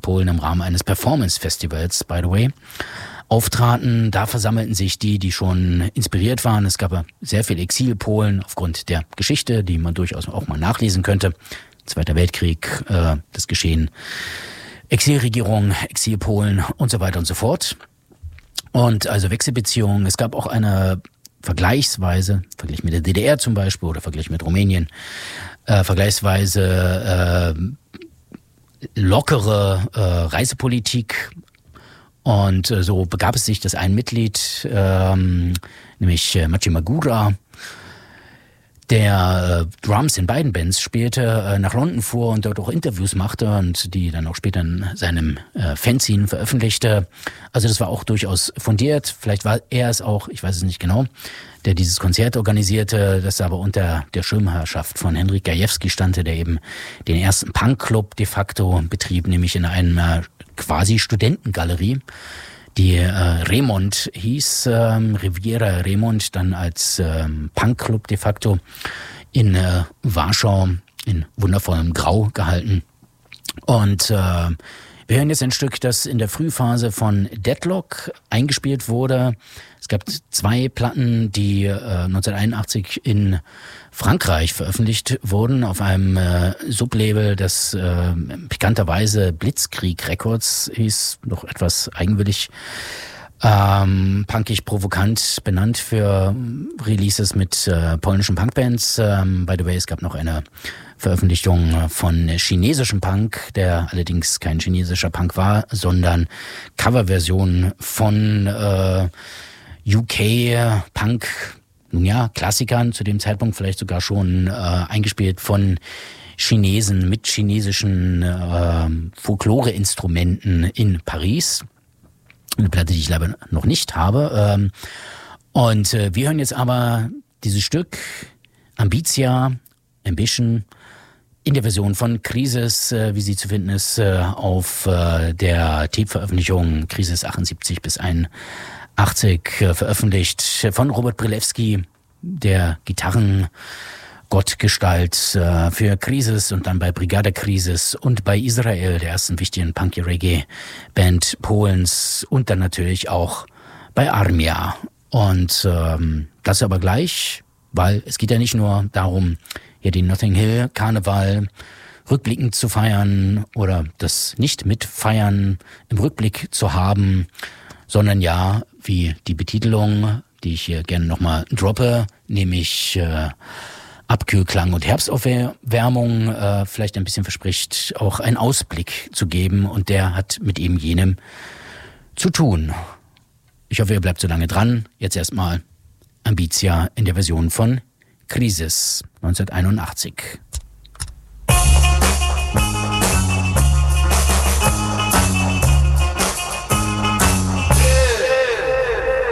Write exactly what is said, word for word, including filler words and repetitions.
Polen im Rahmen eines Performance-Festivals, by the way, auftraten. Da versammelten sich die, die schon inspiriert waren. Es gab sehr viel Exil-Polen aufgrund der Geschichte, die man durchaus auch mal nachlesen könnte. Zweiter Weltkrieg, äh, das Geschehen, Exilregierung, Exil-Polen und so weiter und so fort. Und also Wechselbeziehungen. Es gab auch eine vergleichsweise, Vergleich mit der D D R zum Beispiel oder Vergleich mit Rumänien, äh, vergleichsweise äh, lockere äh, Reisepolitik. Und äh, so begab es sich, dass ein Mitglied, ähm, nämlich äh, Maciej Magura, der äh, Drums in beiden Bands spielte, äh, nach London fuhr und dort auch Interviews machte und die dann auch später in seinem äh, Fanzine veröffentlichte. Also das war auch durchaus fundiert. Vielleicht war er es auch, ich weiß es nicht genau, der dieses Konzert organisierte, das aber unter der Schirmherrschaft von Henryk Gajewski stand, der eben den ersten Punkclub de facto betrieb, nämlich in einer quasi Studentengalerie, die äh, Remont hieß, ähm, Riviera Remont, dann als ähm, Punkclub de facto in äh, Warschau in wundervollem Grau gehalten. Und äh, wir hören jetzt ein Stück, das in der Frühphase von Deadlock eingespielt wurde. Es gab zwei Platten, die äh, neunzehnhunderteinundachtzig in Frankreich veröffentlicht wurden, auf einem äh, Sublabel, das äh, pikanterweise Blitzkrieg Records hieß, noch etwas eigenwillig, ähm, punkig provokant benannt für Releases mit äh, polnischen Punkbands. Ähm, by the way, es gab noch eine Veröffentlichung von chinesischem Punk, der allerdings kein chinesischer Punk war, sondern Coverversion von äh, U K-Punk, nun ja, Klassikern, zu dem Zeitpunkt vielleicht sogar schon äh, eingespielt von Chinesen mit chinesischen äh, Folklore-Instrumenten in Paris. Eine Platte, die ich leider noch nicht habe. Ähm, und äh, wir hören jetzt aber dieses Stück Ambitia, Ambition, in der Version von Krisis, äh, wie sie zu finden ist, äh, auf äh, der Tape-Veröffentlichung Krisis achtundsiebzig bis einundachtzig äh, veröffentlicht von Robert Brilewski, der Gitarrengottgestalt äh, für Krisis und dann bei Brigada Krisis und bei Israel, der ersten wichtigen Punky-Reggae-Band Polens und dann natürlich auch bei Armia. Und ähm, das aber gleich, weil es geht ja nicht nur darum, hier den Notting Hill Karneval rückblickend zu feiern oder das nicht mitfeiern im Rückblick zu haben, sondern ja, wie die Betitelung, die ich hier gerne nochmal droppe, nämlich äh, Abkühlklang und Herbstaufwärmung äh, vielleicht ein bisschen verspricht, auch einen Ausblick zu geben und der hat mit eben jenem zu tun. Ich hoffe, ihr bleibt so lange dran. Jetzt erstmal Ambitia in der Version von Krisis neunzehnhunderteinundachtzig.